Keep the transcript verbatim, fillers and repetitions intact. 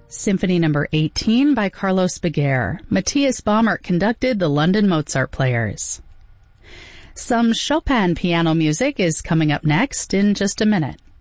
Symphony number eighteen by Carlos Beguer. Matthias Baumert conducted the London Mozart Players. Some Chopin piano music is coming up next in just a minute.